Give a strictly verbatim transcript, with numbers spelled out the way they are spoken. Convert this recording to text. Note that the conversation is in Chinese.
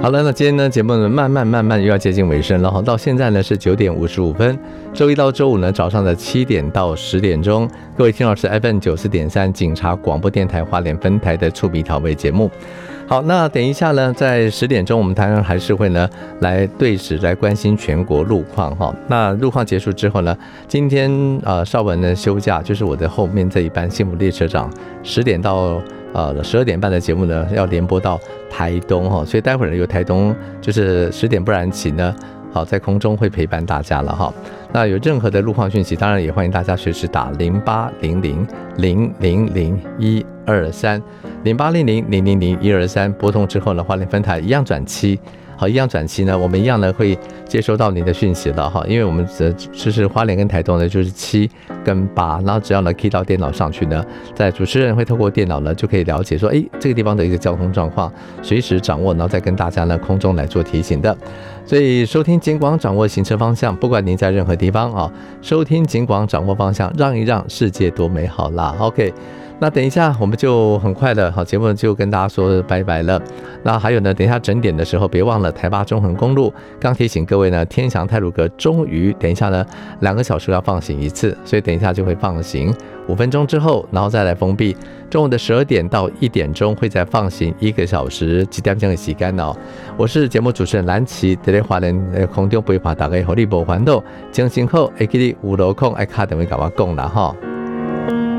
好了，那今天呢节目呢慢慢慢慢又要接近尾声了哈，到现在呢是九点五十五分，周一到周五呢早上的七点到十点钟，各位听到是 F M 九四点三警察广播电台花莲分台的触鼻调味节目。好，那等一下呢，在十点钟，我们当然还是会呢来对时来关心全国路况哈。那路况结束之后呢，今天呃邵文呢休假，就是我的后面这一班幸福列车长，十点到呃十二点半的节目呢要联播到台东哈，所以待会儿由台东就是十点不然起呢。好，在空中会陪伴大家了哈。那有任何的路况讯息，当然也欢迎大家随时打零八零零零零零一二三零八零零零零零一二三，拨通之后呢，花莲分台一样转七。好，一样转期呢，我们一样呢会接收到您的讯息了哈，因为我们的就是花莲跟台东呢就是七跟八，然后只要呢 key 到电脑上去呢，在主持人会透过电脑呢就可以了解说，哎，这个地方的一个交通状况，随时掌握，然后再跟大家呢空中来做提醒的。所以收听警广，掌握行车方向，不管您在任何地方啊，收听警广，掌握方向，让一让，世界多美好啦。OK。那等一下我们就很快的好节目就跟大家说拜拜了。那还有呢，等一下整点的时候别忘了台八中横公路，刚提醒各位呢，天祥太鲁阁终于等一下呢两个小时要放行一次，所以等一下就会放行五分钟之后，然后再来封闭。中午的十二点到一点钟会再放行一个小时，几点钟的时间哦。我是节目主持人蓝琪，在华人空中陪伴大家，互你无烦恼，精神好，会记你有路况爱卡电话跟我讲啦哈。